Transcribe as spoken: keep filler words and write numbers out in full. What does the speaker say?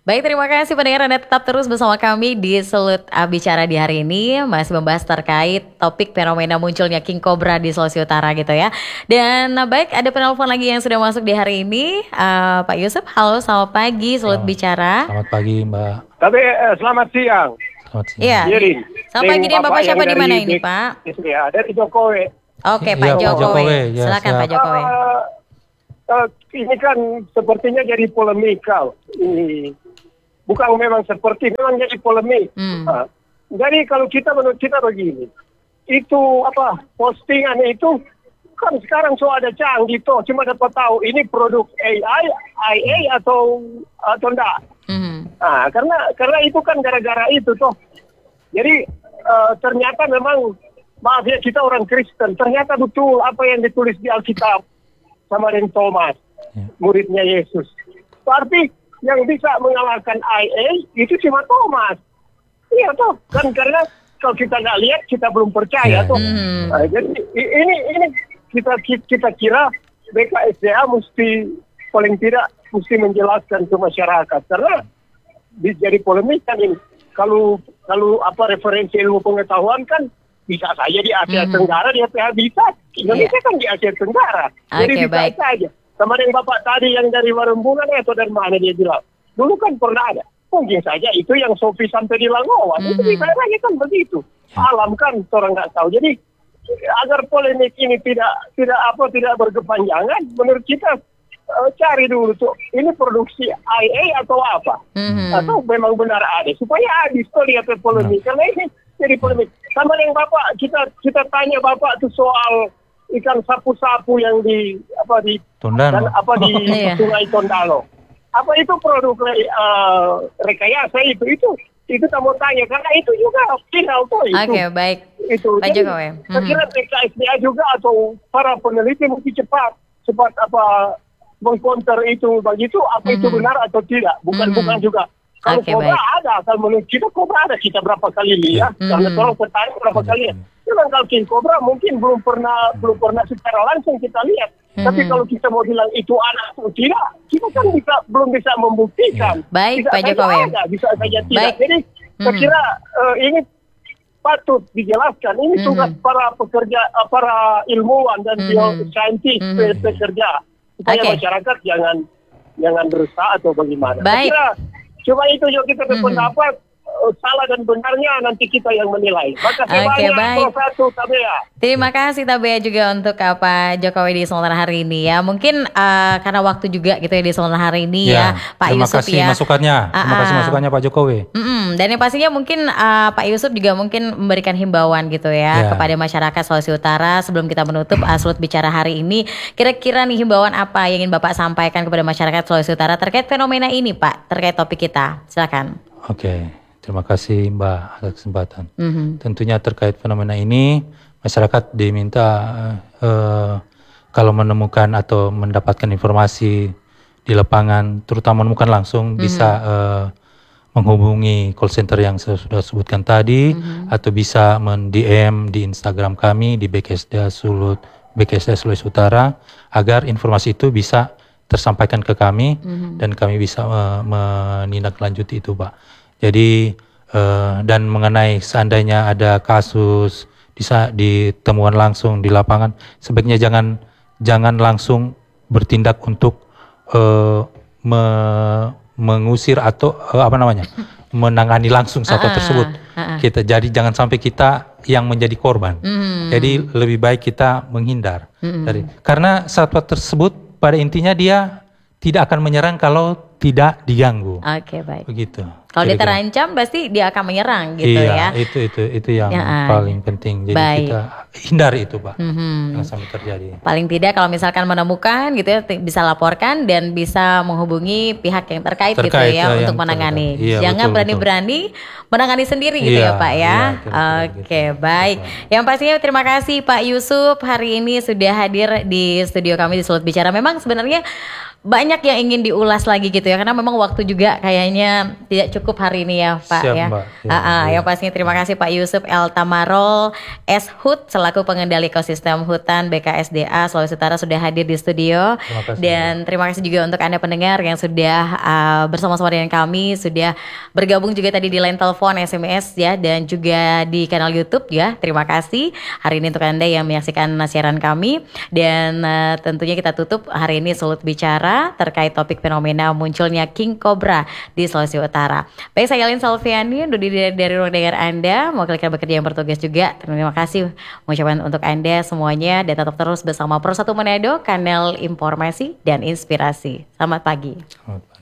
Baik, terima kasih pendengar, Anda tetap terus bersama kami di Sulut Bicara di hari ini. Masih membahas terkait topik fenomena munculnya King Cobra di Sulawesi Utara gitu ya. Dan nah, baik, ada penelpon lagi yang sudah masuk di hari ini. uh, Pak Yusuf, halo, selamat pagi Sulut Selamat, Bicara. Selamat pagi Mbak. Tapi eh, selamat siang. Selamat siang. Iya. Jadi, Selamat pagi, dan Bapak siapa di mana ini Bik- Pak? Ya, dari Jokowi. Oke, Iya, Pak Pak Jokowi. Jokowi. Ya, Silakan siap. Pak Jokowi. Uh, uh, ini kan sepertinya jadi polemikal. Ini bukan memang seperti, memang jadi polemik. Hmm. Uh, jadi kalau kita menurut kita begini, itu apa postingan itu kan sekarang so ada canggih tuh, cuma dapat tahu ini produk A I, I A atau atau enggak. Hmm. Nah, karena karena itu kan gara-gara itu tuh. Jadi uh, ternyata memang, maaf ya, kita orang Kristen, ternyata betul apa yang ditulis di Alkitab sama dengan Thomas, Ya. muridnya Yesus. Berarti yang bisa mengalahkan I A itu cuma Thomas. Iya tuh, kan karena kalau kita nggak lihat kita belum percaya Ya, tuh. Hmm. Nah, jadi i- ini ini kita kita kira B K S D A mesti paling tidak mesti menjelaskan ke masyarakat, karena di- jadi polemik kan ini. Kalau kalau apa referensi ilmu pengetahuan kan bisa saja di Asia Mhm. Tenggara, di A P H bisa. Indonesia kan di Asia Tenggara. Jadi Oke, bisa baik. saja. Sama dengan Bapak tadi yang dari Warumbulan atau dari mana dia bilang. Dulu kan pernah ada. Mungkin saja itu yang Sofi sampai di Langowan. Itu Mhm. bisa saja kan begitu. Alam kan orang nggak tahu. Jadi agar polemik ini tidak tidak apa tidak berkepanjangan, menurut kita eh, cari dulu tuh ini produksi I A atau apa, Mhm. atau memang benar ada, supaya habis tuh lihat polemik. Karena ini jadi polemik. Sama dengan Bapak, kita kita tanya Bapak tuh soal ikan sapu-sapu yang di apa di Tondano. dan apa di Iya. Sungai Tondano. Apa itu produk uh, rekayasa itu itu itu kita mau tanya, karena itu juga viral tuh itu. Oke, baik. Itu. Pak Jadi, Jokowi. saya Mhm. kira B K S D A juga atau para peneliti mesti cepat cepat apa mengcounter itu begitu, apa itu Mhm. benar atau tidak. Bukan Mhm. bukan juga. Kalau Oke, Cobra baik. ada, kalau menurut kita Cobra ada, kita berapa kali lihat, Mhm. karena tolong petani berapa Ada. kali lihat. Memang kalau King Cobra mungkin belum pernah belum pernah secara langsung kita lihat. Tapi Mhm. kalau kita mau bilang itu anak atau tidak, kita kan bisa belum bisa membuktikan. Baik, bisa Pak saja Jokowi. ada, bisa saja tidak. Baik. Jadi saya Mhm. kira eh, ini patut dijelaskan. Ini Mhm. tugas para pekerja, eh, para ilmuwan dan Mhm. biosaintis, Mhm. pe- pekerja, supaya Oke. masyarakat jangan jangan berusaha atau bagaimana. Baik. Saya kira cuma itu juga kita Mhm. berpendapat, eh, salah dan benarnya nanti kita yang menilai. Maka Oke, banyak baik. pro satu Tabea. Terima kasih Tabea juga untuk uh, Pak Jokowi di Selatan hari ini ya. Mungkin uh, karena waktu juga gitu ya di Selatan hari ini ya, Pak terima Yusuf kasih ya. masukannya. Terima Ah, kasih ah. masukannya Pak Jokowi. Mm-mm. Dan yang pastinya mungkin uh, Pak Yusuf juga mungkin memberikan himbauan gitu ya, Ya. kepada masyarakat Sulawesi Utara sebelum kita menutup uh, Sulut Bicara hari ini. Kira-kira nih himbauan apa yang ingin Bapak sampaikan kepada masyarakat Sulawesi Utara terkait fenomena ini Pak, terkait topik kita. Silakan. Oke, terima kasih Mbak atas kesempatan. Mhm. Tentunya terkait fenomena ini, masyarakat diminta eh, eh, kalau menemukan atau mendapatkan informasi di lapangan, terutama menemukan langsung, bisa eh, menghubungi call center yang saya sudah sebutkan tadi, atau bisa men-D M di Instagram kami di B K S D A Sulut, B K S D A Sulawesi Utara, agar informasi itu bisa tersampaikan ke kami dan kami bisa eh, menindaklanjuti itu, Pak. Jadi eh, dan mengenai seandainya ada kasus bisa ditemukan langsung di lapangan, sebaiknya jangan jangan langsung bertindak untuk eh, me- mengusir atau eh, apa namanya menangani langsung satwa Ah, tersebut. ah, ah. Kita jadi jangan sampai kita yang menjadi korban. Mhm. Jadi lebih baik kita menghindar Mhm. dari karena satwa tersebut pada intinya dia tidak akan menyerang kalau tidak diganggu. Oke, baik. Begitu. Kalau dia Kira-kira. terancam pasti dia akan menyerang gitu iya, ya. itu itu itu yang Ya, ah. paling penting. Jadi Baik. kita hindari itu, Pak. Mhm. Jangan sampai terjadi. Paling tidak kalau misalkan menemukan gitu ya t- bisa laporkan dan bisa menghubungi pihak yang terkait, gitu Terkait, ya ya, untuk yang menangani. terkait. Iya, Jangan betul, berani-berani menangani sendiri gitu Iya, ya Pak ya. iya, kira-kira Oke, gitu. baik. Yang pastinya terima kasih Pak Yusuf hari ini sudah hadir di studio kami di Sulut Bicara. Memang sebenarnya banyak yang ingin diulas lagi gitu ya, karena memang waktu juga kayaknya tidak cukup hari ini ya Pak. Siap, ya. Mbak. Ya, Ah, ah, ya. Yang pastinya terima kasih Pak Yusuf El Tamarol S Hut selaku pengendali ekosistem hutan B K S D A Sulawesi Utara sudah hadir di studio. Terima kasih, Dan terima kasih juga untuk Anda pendengar yang sudah uh, bersama-sama dengan kami, sudah bergabung juga tadi di line telepon, S M S ya, dan juga di kanal YouTube ya. Terima kasih hari ini untuk Anda yang menyaksikan siaran kami. Dan uh, tentunya kita tutup hari ini Sulut Bicara terkait topik fenomena munculnya King Cobra di Sulawesi Utara. Baik, saya Yalin Salviani, dari, dari, dari ruang dengar Anda, mewakili bekerja yang bertugas juga. Terima kasih mengucapkan untuk Anda semuanya, dan tetap terus bersama Pro satu Manado, kanal informasi dan inspirasi. Selamat pagi. Selamat pagi.